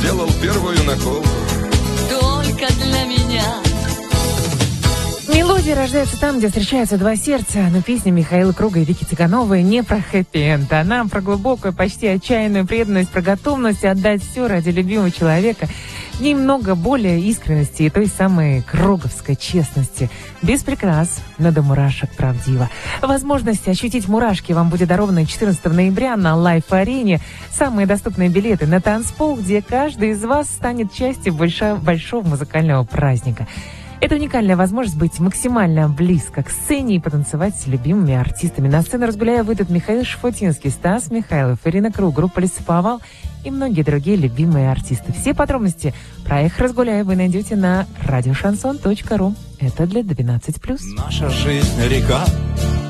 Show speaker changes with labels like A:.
A: сделал первую наколку.
B: Только для меня.
C: Мелодия рождается там, где встречаются два сердца, но песня Михаила Круга и Вики Цыгановой не про хэппи-энд. Она про глубокую, почти отчаянную преданность, про готовность отдать все ради любимого человека. В ней много более искренности и той самой круговской честности. Без прикрас, но до мурашек правдиво. Возможность ощутить мурашки вам будет дарована 14 ноября на Лайф-арене. Самые доступные билеты на танцпол, где каждый из вас станет частью большого музыкального праздника. Это уникальная возможность быть максимально близко к сцене и потанцевать с любимыми артистами. На сцену «Разгуляя» выйдут Михаил Шафутинский, Стас Михайлов, Ирина Круг, группа «Лесоповал» и многие другие любимые артисты. Все подробности про их «Разгуляя» вы найдете на radioshanson.ru. Это для 12+.
D: Наша жизнь река,